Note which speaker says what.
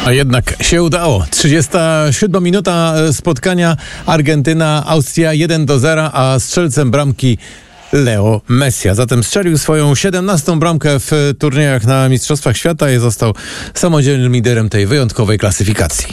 Speaker 1: A jednak się udało. 37 minuta spotkania Argentyna-Austria 1-0, a strzelcem bramki Leo Messi. A zatem strzelił swoją 17. bramkę w turniejach na Mistrzostwach Świata i został samodzielnym liderem tej wyjątkowej klasyfikacji.